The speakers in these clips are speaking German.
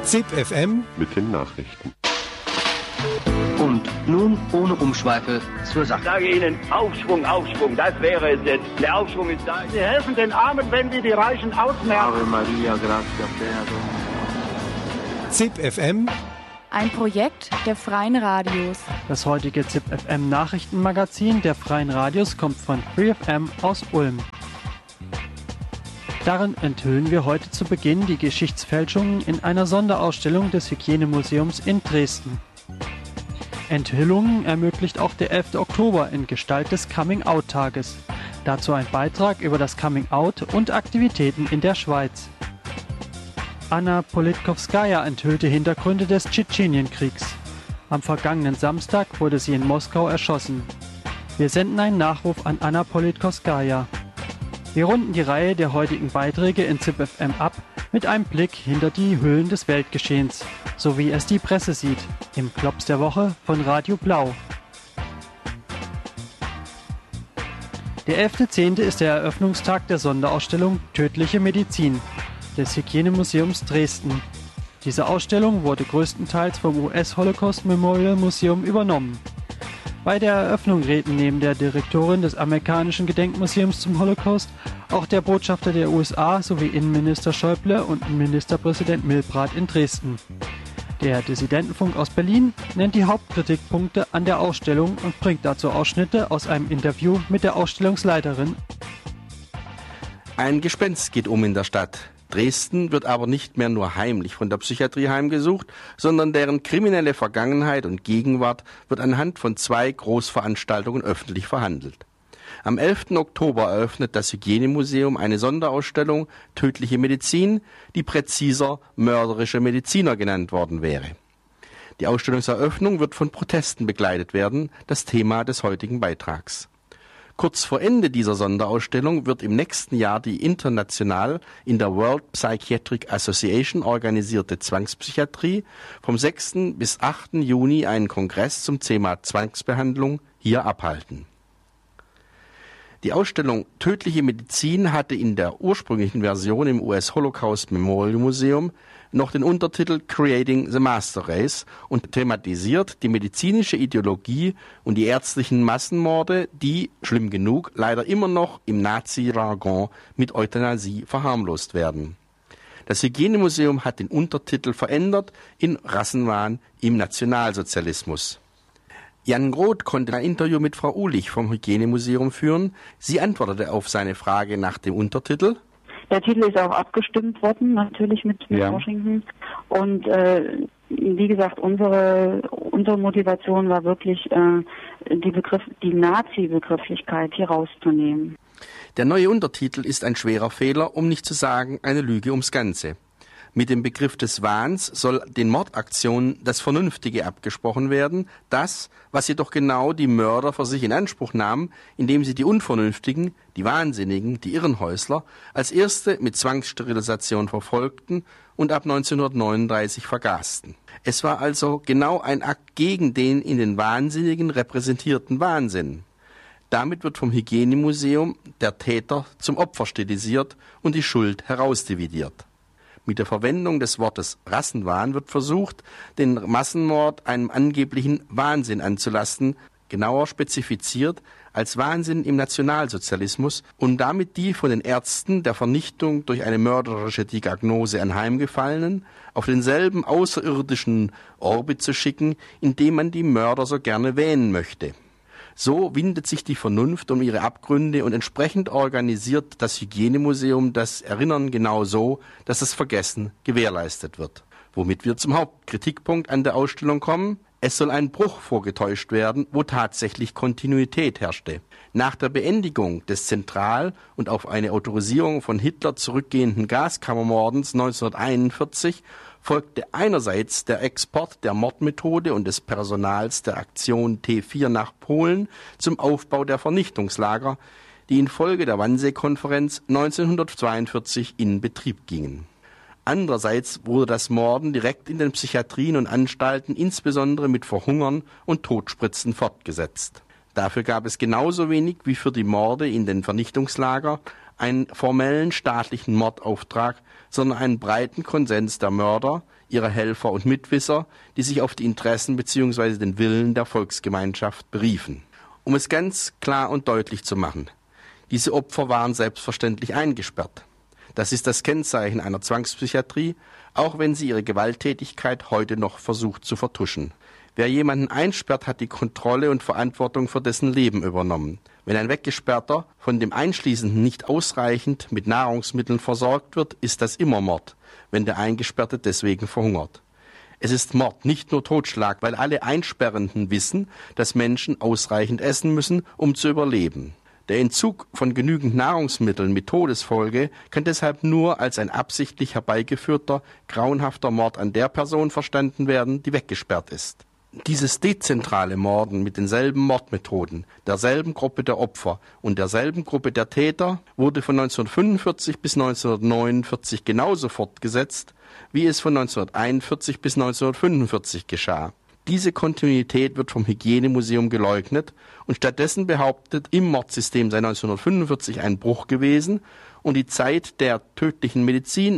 ZIP FM mit den Nachrichten. Und nun ohne Umschweife zur Sache. Ich sage Ihnen, Aufschwung, Aufschwung, das wäre es jetzt. Der Aufschwung ist da. Sie helfen den Armen, wenn Sie die Reichen ausmerken. Ave Maria, gratia plena. ZIP FM, ein Projekt der Freien Radios. Das heutige ZIP FM Nachrichtenmagazin der Freien Radios kommt von Free FM aus Ulm. Darin enthüllen wir heute zu Beginn die Geschichtsfälschungen in einer Sonderausstellung des Hygienemuseums in Dresden. Enthüllungen ermöglicht auch der 11. Oktober in Gestalt des Coming-out-Tages. Dazu ein Beitrag über das Coming-out und Aktivitäten in der Schweiz. Anna Politkovskaja enthüllte Hintergründe des Tschetschenienkriegs. Am vergangenen Samstag wurde sie in Moskau erschossen. Wir senden einen Nachruf an Anna Politkovskaja. Wir runden die Reihe der heutigen Beiträge in ZIP FM ab mit einem Blick hinter die Höhlen des Weltgeschehens, so wie es die Presse sieht, im Klops der Woche von Radio Blau. Der 11.10. ist der Eröffnungstag der Sonderausstellung Tödliche Medizin des Hygienemuseums Dresden. Diese Ausstellung wurde größtenteils vom US-Holocaust Memorial Museum übernommen. Bei der Eröffnung redeten neben der Direktorin des amerikanischen Gedenkmuseums zum Holocaust auch der Botschafter der USA sowie Innenminister Schäuble und Ministerpräsident Milbrandt in Dresden. Der Dissidentenfunk aus Berlin nennt die Hauptkritikpunkte an der Ausstellung und bringt dazu Ausschnitte aus einem Interview mit der Ausstellungsleiterin. Ein Gespenst geht um in der Stadt. Dresden wird aber nicht mehr nur heimlich von der Psychiatrie heimgesucht, sondern deren kriminelle Vergangenheit und Gegenwart wird anhand von 2 Großveranstaltungen öffentlich verhandelt. Am 11. Oktober eröffnet das Hygienemuseum eine Sonderausstellung Tödliche Medizin, die präziser mörderische Mediziner genannt worden wäre. Die Ausstellungseröffnung wird von Protesten begleitet werden, das Thema des heutigen Beitrags. Kurz vor Ende dieser Sonderausstellung wird im nächsten Jahr die international in der World Psychiatric Association organisierte Zwangspsychiatrie vom 6. bis 8. Juni einen Kongress zum Thema Zwangsbehandlung hier abhalten. Die Ausstellung Tödliche Medizin hatte in der ursprünglichen Version im US-Holocaust Memorial Museum noch den Untertitel Creating the Master Race und thematisiert die medizinische Ideologie und die ärztlichen Massenmorde, die, schlimm genug, leider immer noch im Nazi-Jargon mit Euthanasie verharmlost werden. Das Hygienemuseum hat den Untertitel verändert in Rassenwahn im Nationalsozialismus. Jan Groth konnte ein Interview mit Frau Uhlich vom Hygienemuseum führen. Sie antwortete auf seine Frage nach dem Untertitel. Der Titel ist auch abgestimmt worden, natürlich mit Washington. Und wie gesagt, unsere Motivation war wirklich, die Nazi-Begrifflichkeit hier rauszunehmen. Der neue Untertitel ist ein schwerer Fehler, um nicht zu sagen eine Lüge ums Ganze. Mit dem Begriff des Wahns soll den Mordaktionen das Vernünftige abgesprochen werden, das, was jedoch genau die Mörder für sich in Anspruch nahmen, indem sie die Unvernünftigen, die Wahnsinnigen, die Irrenhäusler als erste mit Zwangssterilisation verfolgten und ab 1939 vergasten. Es war also genau ein Akt gegen den in den Wahnsinnigen repräsentierten Wahnsinn. Damit wird vom Hygienemuseum der Täter zum Opfer stilisiert und die Schuld herausdividiert. Mit der Verwendung des Wortes Rassenwahn wird versucht, den Massenmord einem angeblichen Wahnsinn anzulasten, genauer spezifiziert als Wahnsinn im Nationalsozialismus, und damit die von den Ärzten der Vernichtung durch eine mörderische Diagnose anheimgefallenen auf denselben außerirdischen Orbit zu schicken, in dem man die Mörder so gerne wähnen möchte. So windet sich die Vernunft um ihre Abgründe und entsprechend organisiert das Hygienemuseum das Erinnern genau so, dass das Vergessen gewährleistet wird. Womit wir zum Hauptkritikpunkt an der Ausstellung kommen: Es soll ein Bruch vorgetäuscht werden, wo tatsächlich Kontinuität herrschte. Nach der Beendigung des Zentral- und auf eine Autorisierung von Hitler zurückgehenden Gaskammermordens 1941 folgte einerseits der Export der Mordmethode und des Personals der Aktion T4 nach Polen zum Aufbau der Vernichtungslager, die infolge der Wannsee-Konferenz 1942 in Betrieb gingen. Andererseits wurde das Morden direkt in den Psychiatrien und Anstalten insbesondere mit Verhungern und Todspritzen fortgesetzt. Dafür gab es genauso wenig wie für die Morde in den Vernichtungslager einen formellen staatlichen Mordauftrag sondern einen breiten Konsens der Mörder, ihrer Helfer und Mitwisser, die sich auf die Interessen bzw. den Willen der Volksgemeinschaft beriefen. Um es ganz klar und deutlich zu machen, diese Opfer waren selbstverständlich eingesperrt. Das ist das Kennzeichen einer Zwangspsychiatrie, auch wenn sie ihre Gewalttätigkeit heute noch versucht zu vertuschen. Wer jemanden einsperrt, hat die Kontrolle und Verantwortung für dessen Leben übernommen. Wenn ein Weggesperrter von dem Einschließenden nicht ausreichend mit Nahrungsmitteln versorgt wird, ist das immer Mord, wenn der Eingesperrte deswegen verhungert. Es ist Mord, nicht nur Totschlag, weil alle Einsperrenden wissen, dass Menschen ausreichend essen müssen, um zu überleben. Der Entzug von genügend Nahrungsmitteln mit Todesfolge kann deshalb nur als ein absichtlich herbeigeführter, grauenhafter Mord an der Person verstanden werden, die weggesperrt ist. Dieses dezentrale Morden mit denselben Mordmethoden, derselben Gruppe der Opfer und derselben Gruppe der Täter wurde von 1945 bis 1949 genauso fortgesetzt, wie es von 1941 bis 1945 geschah. Diese Kontinuität wird vom Hygienemuseum geleugnet und stattdessen behauptet, im Mordsystem sei 1945 ein Bruch gewesen und die Zeit der tödlichen Medizin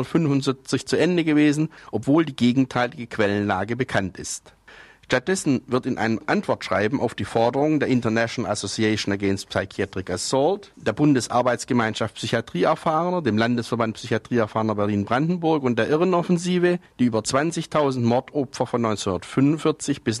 1975 zu Ende gewesen, obwohl die gegenteilige Quellenlage bekannt ist. Stattdessen wird in einem Antwortschreiben auf die Forderungen der International Association Against Psychiatric Assault, der Bundesarbeitsgemeinschaft Psychiatrieerfahrener, dem Landesverband Psychiatrieerfahrener Berlin-Brandenburg und der Irrenoffensive, die über 20.000 Mordopfer von 1945 bis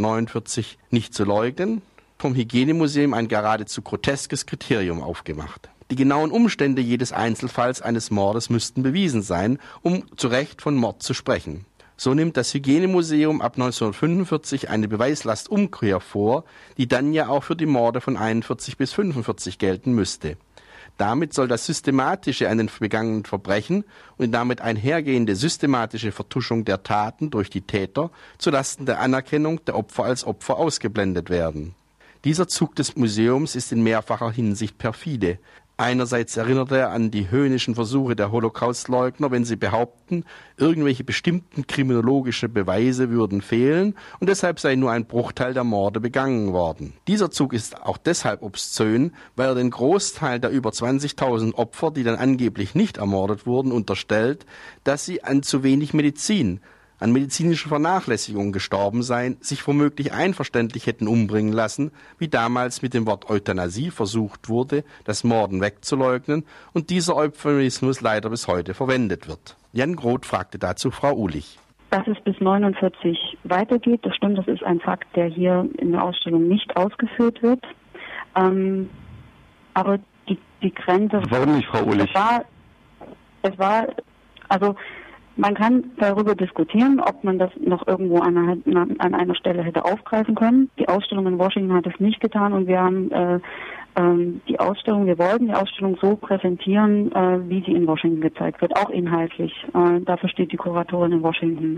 1949 nicht zu leugnen, vom Hygienemuseum ein geradezu groteskes Kriterium aufgemacht. Die genauen Umstände jedes Einzelfalls eines Mordes müssten bewiesen sein, um zu Recht von Mord zu sprechen. So nimmt das Hygienemuseum ab 1945 eine Beweislastumkehr vor, die dann ja auch für die Morde von 41 bis 45 gelten müsste. Damit soll das Systematische an den begangenen Verbrechen und damit einhergehende systematische Vertuschung der Taten durch die Täter zulasten der Anerkennung der Opfer als Opfer ausgeblendet werden. Dieser Zug des Museums ist in mehrfacher Hinsicht perfide. Einerseits erinnert er an die höhnischen Versuche der Holocaustleugner, wenn sie behaupten, irgendwelche bestimmten kriminologische Beweise würden fehlen und deshalb sei nur ein Bruchteil der Morde begangen worden. Dieser Zug ist auch deshalb obszön, weil er den Großteil der über 20.000 Opfer, die dann angeblich nicht ermordet wurden, unterstellt, dass sie an zu wenig Medizin, an medizinischer Vernachlässigung gestorben seien, sich womöglich einverständlich hätten umbringen lassen, wie damals mit dem Wort Euthanasie versucht wurde, das Morden wegzuleugnen und dieser Euphemismus leider bis heute verwendet wird. Jan Groth fragte dazu Frau Uhlich. Dass es bis 49 weitergeht, das stimmt, das ist ein Fakt, der hier in der Ausstellung nicht ausgeführt wird. Aber die Grenze... Warum nicht, Frau Uhlich? Es war man kann darüber diskutieren, ob man das noch irgendwo an einer Stelle hätte aufgreifen können. Die Ausstellung in Washington hat es nicht getan und wir haben wir wollten die Ausstellung so präsentieren, wie sie in Washington gezeigt wird, auch inhaltlich. Dafür steht die Kuratorin in Washington.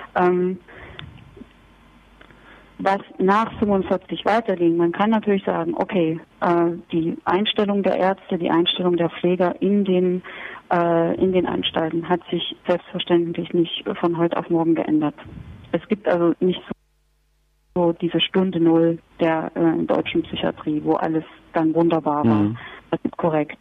Was nach 45 weiterging, man kann natürlich sagen, okay, die Einstellung der Ärzte, die Einstellung der Pfleger in den Anstalten hat sich selbstverständlich nicht von heute auf morgen geändert. Es gibt also nicht so diese Stunde Null der deutschen Psychiatrie, wo alles dann wunderbar war. Das ist korrekt.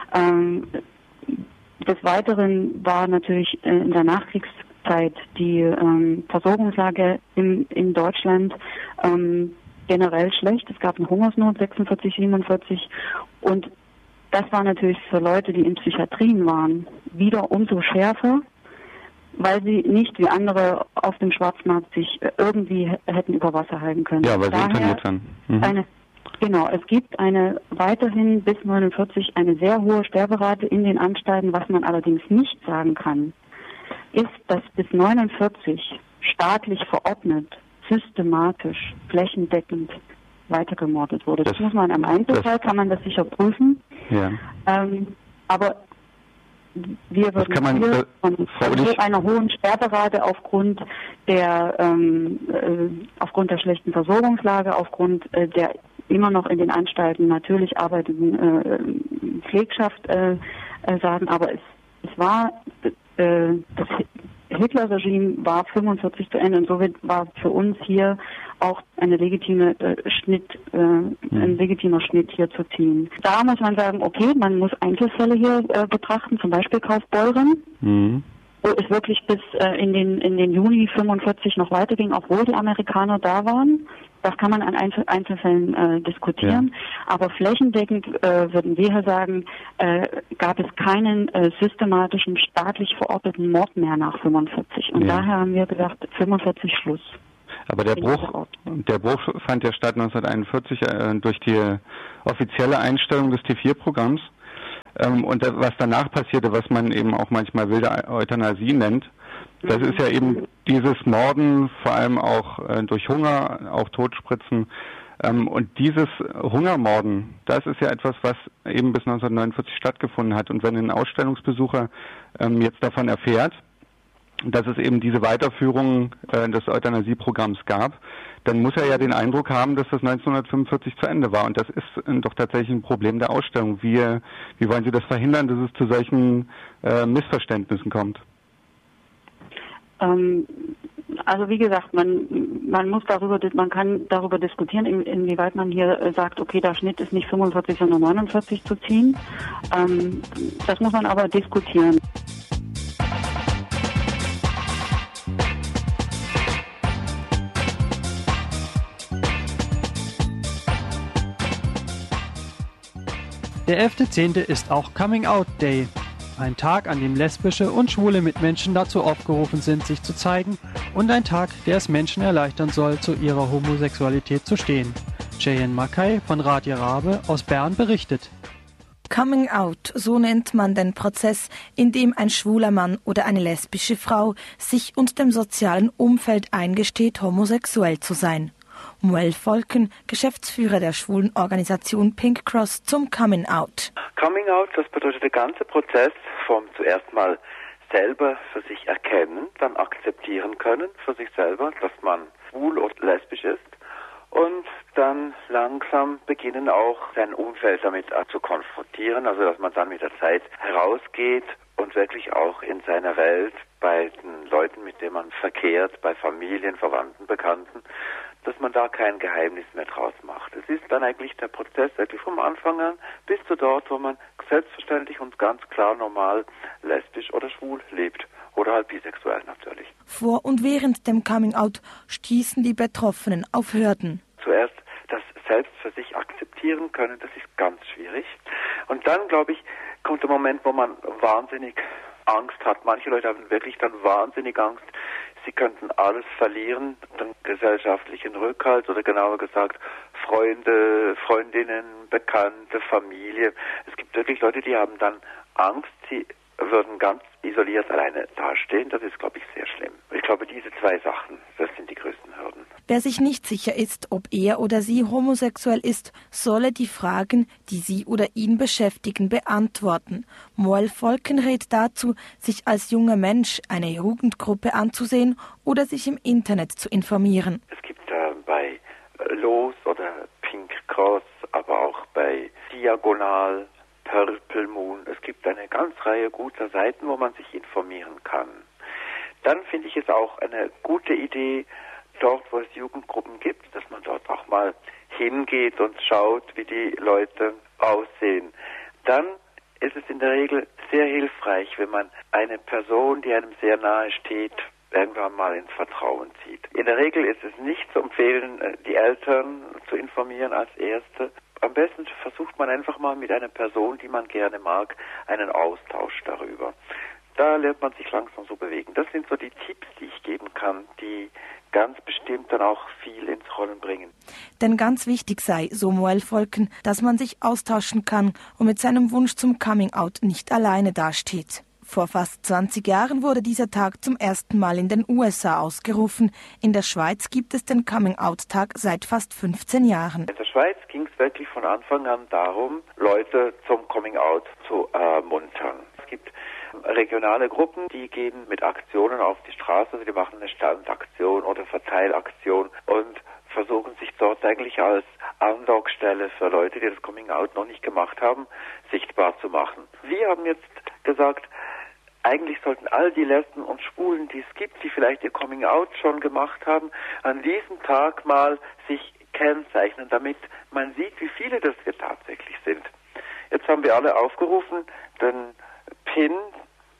Des Weiteren war natürlich in der Nachkriegszeit die Versorgungslage in Deutschland generell schlecht. Es gab eine Hungersnot 46, 47 und das war natürlich für Leute, die in Psychiatrien waren, wieder umso schärfer, weil sie nicht wie andere auf dem Schwarzmarkt sich irgendwie hätten über Wasser halten können. Ja, weil sie interniert werden. Genau, es gibt weiterhin bis 49 eine sehr hohe Sterberate in den Anstalten. Was man allerdings nicht sagen kann, ist, dass bis 49 staatlich verordnet, systematisch, flächendeckend weitergemordet wurde. Das muss man am Einzelfall, kann man das sicher prüfen. Ja. Aber wir würden hier von einer hohen Sterberate aufgrund der schlechten Versorgungslage, aufgrund der immer noch in den Anstalten natürlich arbeitenden Pflegschaft sagen, aber das Hitler-Regime war 45 zu Ende und somit war für uns hier auch ein legitimer Schnitt hier zu ziehen. Da muss man sagen, okay, man muss Einzelfälle hier betrachten, zum Beispiel Kaufbeuren. wo es wirklich bis in den Juni 45 noch weiterging, obwohl die Amerikaner da waren. Das kann man an Einzelfällen diskutieren. Ja. Aber flächendeckend würden wir sagen, gab es keinen systematischen, staatlich verorteten Mord mehr nach 45. Und daher haben wir gesagt, 45 Schluss. Aber der Bruch fand ja statt 1941 durch die offizielle Einstellung des T4-Programms. Und was danach passierte, was man eben auch manchmal wilde Euthanasie nennt, das ist ja eben dieses Morden, vor allem auch durch Hunger, auch Todspritzen. Und dieses Hungermorden, das ist ja etwas, was eben bis 1949 stattgefunden hat. Und wenn ein Ausstellungsbesucher jetzt davon erfährt, dass es eben diese Weiterführung des Euthanasieprogramms gab, dann muss er ja den Eindruck haben, dass das 1945 zu Ende war. Und das ist doch tatsächlich ein Problem der Ausstellung. Wie wollen Sie das verhindern, dass es zu solchen Missverständnissen kommt? Also wie gesagt, man kann darüber diskutieren, inwieweit man hier sagt, okay, der Schnitt ist nicht 45, sondern 49 zu ziehen. Das muss man aber diskutieren. Der 11.10. ist auch Coming Out Day. Ein Tag, an dem lesbische und schwule Mitmenschen dazu aufgerufen sind, sich zu zeigen, und ein Tag, der es Menschen erleichtern soll, zu ihrer Homosexualität zu stehen. Cheyenne Mackay von Radio Rabe aus Bern berichtet. Coming Out, so nennt man den Prozess, in dem ein schwuler Mann oder eine lesbische Frau sich und dem sozialen Umfeld eingesteht, homosexuell zu sein. Moel Volken, Geschäftsführer der schwulen Organisation Pink Cross, zum Coming Out. Coming Out, das bedeutet der ganze Prozess vom zuerst mal selber für sich erkennen, dann akzeptieren können für sich selber, dass man schwul oder lesbisch ist, und dann langsam beginnen auch sein Umfeld damit zu konfrontieren, also dass man dann mit der Zeit herausgeht und wirklich auch in seiner Welt bei den Leuten, mit denen man verkehrt, bei Familien, Verwandten, Bekannten, dass man da kein Geheimnis mehr draus macht. Es ist dann eigentlich der Prozess wirklich vom Anfang an bis zu dort, wo man selbstverständlich und ganz klar normal lesbisch oder schwul lebt. Oder halt bisexuell natürlich. Vor und während dem Coming-out stießen die Betroffenen auf Hürden. Zuerst das selbst für sich akzeptieren können, das ist ganz schwierig. Und dann, glaube ich, kommt der Moment, wo man wahnsinnig Angst hat. Manche Leute haben wirklich dann wahnsinnig Angst, sie könnten alles verlieren, den gesellschaftlichen Rückhalt oder genauer gesagt Freunde, Freundinnen, Bekannte, Familie. Es gibt wirklich Leute, die haben dann Angst, sie würden ganz isoliert alleine dastehen. Das ist, glaube ich, sehr schlimm. Ich glaube, diese zwei Sachen, das sind die größten Hürden. Wer sich nicht sicher ist, ob er oder sie homosexuell ist, solle die Fragen, die sie oder ihn beschäftigen, beantworten. Moel Volken rät dazu, sich als junger Mensch eine Jugendgruppe anzusehen oder sich im Internet zu informieren. Es gibt bei Los oder Pink Cross, aber auch bei Diagonal, Purple Moon. Es gibt eine ganze Reihe guter Seiten, wo man sich informieren kann. Dann finde ich es auch eine gute Idee, dort, wo es Jugendgruppen gibt, dass man dort auch mal hingeht und schaut, wie die Leute aussehen. Dann ist es in der Regel sehr hilfreich, wenn man eine Person, die einem sehr nahe steht, irgendwann mal ins Vertrauen zieht. In der Regel ist es nicht zu empfehlen, die Eltern zu informieren als Erste. Am besten versucht man einfach mal mit einer Person, die man gerne mag, einen Austausch darüber. Da lernt man sich langsam so bewegen. Das sind so die Tipps, die ich geben kann, die ganz bestimmt dann auch viel ins Rollen bringen. Denn ganz wichtig sei, so Moel Volken, dass man sich austauschen kann und mit seinem Wunsch zum Coming-out nicht alleine dasteht. Vor fast 20 Jahren wurde dieser Tag zum ersten Mal in den USA ausgerufen. In der Schweiz gibt es den Coming-out-Tag seit fast 15 Jahren. In der Schweiz ging es wirklich von Anfang an darum, Leute zum Coming-out zu ermuntern. Es gibt regionale Gruppen, die gehen mit Aktionen auf die Straße, also die machen eine Standaktion oder Verteilaktion und versuchen sich dort eigentlich als Andockstelle für Leute, die das Coming-out noch nicht gemacht haben, sichtbar zu machen. Wir haben jetzt gesagt, eigentlich sollten all die Lesben und Schwulen, die es gibt, die vielleicht ihr Coming-out schon gemacht haben, an diesem Tag mal sich kennzeichnen, damit man sieht, wie viele das wir tatsächlich sind. Jetzt haben wir alle aufgerufen, den Pin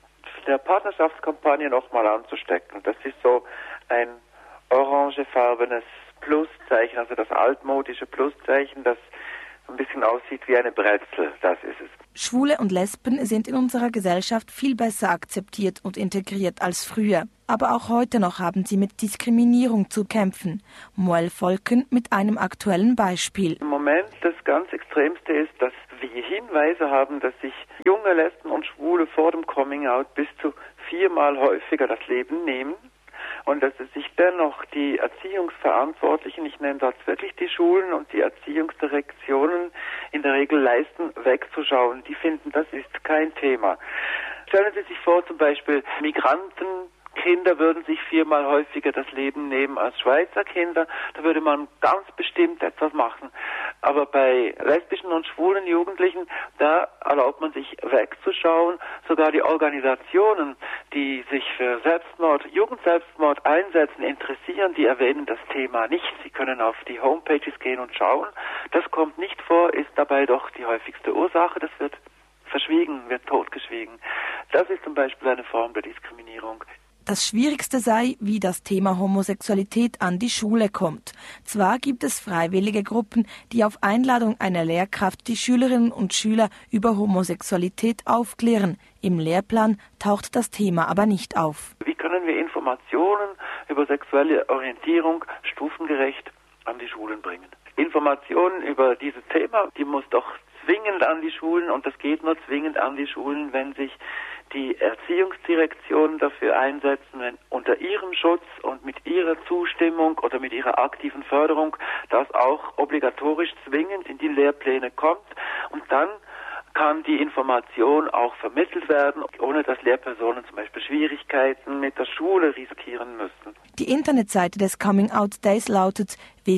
der Partnerschaftskampagne nochmal anzustecken. Das ist so ein orangefarbenes Pluszeichen, also das altmodische Pluszeichen, das ein bisschen aussieht wie eine Brezel, das ist es. Schwule und Lesben sind in unserer Gesellschaft viel besser akzeptiert und integriert als früher. Aber auch heute noch haben sie mit Diskriminierung zu kämpfen. Moel Volken mit einem aktuellen Beispiel. Im Moment das ganz Extremste ist, dass wir Hinweise haben, dass sich junge Lesben und Schwule vor dem Coming-out bis zu 4-mal häufiger das Leben nehmen. Und dass es sich dennoch die Erziehungsverantwortlichen, ich nenne das wirklich die Schulen und die Erziehungsdirektionen, in der Regel leisten, wegzuschauen. Die finden, das ist kein Thema. Stellen Sie sich vor, zum Beispiel Migrantenkinder würden sich 4-mal häufiger das Leben nehmen als Schweizer Kinder. Da würde man ganz bestimmt etwas machen. Aber bei lesbischen und schwulen Jugendlichen, da erlaubt man sich wegzuschauen. Sogar die Organisationen, die sich für Selbstmord, Jugendselbstmord einsetzen, interessieren, die erwähnen das Thema nicht. Sie können auf die Homepages gehen und schauen. Das kommt nicht vor, ist dabei doch die häufigste Ursache. Das wird verschwiegen, wird totgeschwiegen. Das ist zum Beispiel eine Form der Diskriminierung. Das Schwierigste sei, wie das Thema Homosexualität an die Schule kommt. Zwar gibt es freiwillige Gruppen, die auf Einladung einer Lehrkraft die Schülerinnen und Schüler über Homosexualität aufklären. Im Lehrplan taucht das Thema aber nicht auf. Wie können wir Informationen über sexuelle Orientierung stufengerecht an die Schulen bringen? Informationen über dieses Thema, die muss doch zwingend an die Schulen, und das geht nur zwingend an die Schulen, wenn sich die Erziehungsdirektionen dafür einsetzen, wenn unter ihrem Schutz und mit ihrer Zustimmung oder mit ihrer aktiven Förderung das auch obligatorisch zwingend in die Lehrpläne kommt, und dann kann die Information auch vermittelt werden, ohne dass Lehrpersonen zum Beispiel Schwierigkeiten mit der Schule riskieren müssen. Die Internetseite des Coming Out Days lautet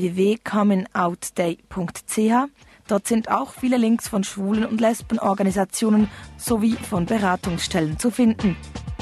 www.comingoutday.ch. Dort sind auch viele Links von Schwulen- und Lesbenorganisationen sowie von Beratungsstellen zu finden.